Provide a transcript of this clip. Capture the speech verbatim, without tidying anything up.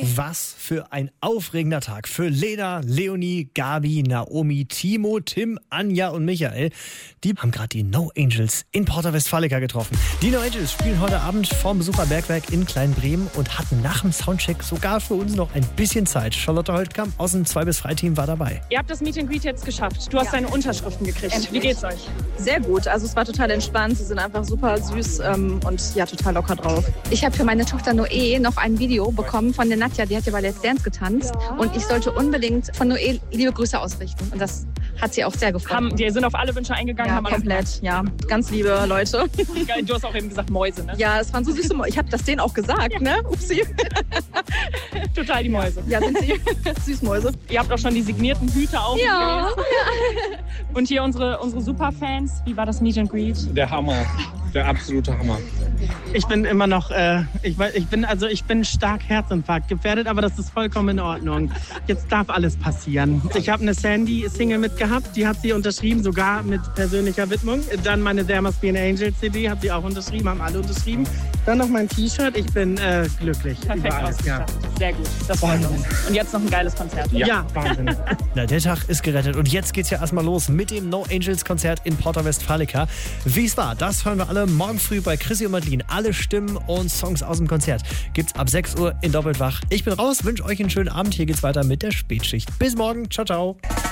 Was für ein aufregender Tag für Lena, Leonie, Gabi, Naomi, Timo, Tim, Anja und Michael. Die haben gerade die No Angels in Porta Westfalica getroffen. Die No Angels spielen heute Abend vorm Besucherbergwerk in Kleinbremen und hatten nach dem Soundcheck sogar für uns noch ein bisschen Zeit. Charlotte Holtkamp aus dem zwei bis drei Team war dabei. Ihr habt das Meet and Greet jetzt geschafft. Du hast ja. deine Unterschriften gekriegt. Endlich. Wie geht's euch? Sehr gut. Also es war total entspannt. Sie sind einfach super süß ähm, und ja, total locker drauf. Ich habe für meine Tochter Noe noch ein Video bekommen von der Nadja, die hat ja bei Let's Dance getanzt. Ja. Und ich sollte unbedingt von Noe liebe Grüße ausrichten. Und das hat sie auch sehr gefreut. Haben, die sind auf alle Wünsche eingegangen? Ja, haben komplett. Ja, ganz liebe Leute. Du hast auch eben gesagt Mäuse, ne? Ja, es waren so süße Mäuse. Ich habe das denen auch gesagt, ja. ne? Upsi. Total die Mäuse. Ja, sind sie. Süßmäuse. Ihr habt auch schon die signierten Hüte auf. Ja. Und hier unsere, unsere Superfans. Wie war das Meet and Greet? Der Hammer. Der absolute Hammer. Ich bin immer noch, äh, ich, ich bin also ich bin stark Herzinfarkt gefährdet, aber das ist vollkommen in Ordnung. Jetzt darf alles passieren. Ich habe eine Sandy-Single mitgehabt, die hat sie unterschrieben, sogar mit persönlicher Widmung. Dann meine There Must Be an Angel C D, hat sie auch unterschrieben, haben alle unterschrieben. Dann noch mein T-Shirt, ich bin äh, glücklich. Perfekt alles, ja. Sehr gut, das freut uns. Und jetzt noch ein geiles Konzert. Ja, ja, Wahnsinn. Na, der Tag ist gerettet und jetzt geht's ja erstmal los mit dem No Angels Konzert in Porta Westfalica. Wie es war, das hören wir alle morgen früh bei Chrissy und Madeline. Alle Stimmen und Songs aus dem Konzert gibt's ab sechs Uhr in Doppeltwach. Ich bin raus, wünsche euch einen schönen Abend. Hier geht's weiter mit der Spätschicht. Bis morgen. Ciao, ciao.